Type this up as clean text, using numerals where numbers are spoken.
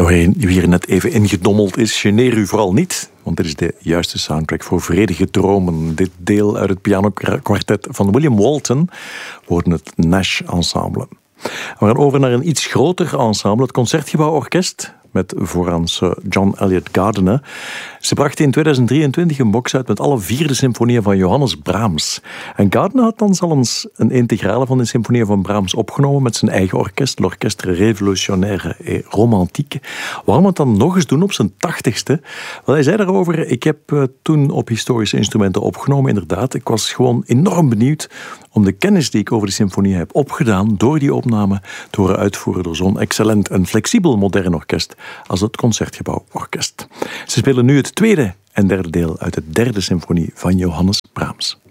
Wie hier net even ingedommeld is, geneer u vooral niet. Want dit is de juiste soundtrack voor vredige dromen. Dit deel uit het pianokwartet van William Walton worden het Nash Ensemble. We gaan over naar een iets groter ensemble, het Concertgebouworkest, met vooraan John Eliot Gardiner. Ze brachten in 2023 een box uit met alle 4 de symfonieën van Johannes Brahms. En Gardiner had dan al eens een integrale van de symfonieën van Brahms opgenomen met zijn eigen orkest, l'Orchestre Révolutionnaire et Romantique. Waarom het dan nog eens doen op zijn 80ste? Wel, hij zei daarover, ik heb toen op historische instrumenten opgenomen, inderdaad. Ik was gewoon enorm benieuwd om de kennis die ik over de symfonie heb opgedaan door die opname te horen uitvoeren door zo'n excellent en flexibel modern orkest als het Concertgebouworkest. Ze spelen nu het tweede en derde deel uit de 3e symfonie van Johannes Brahms.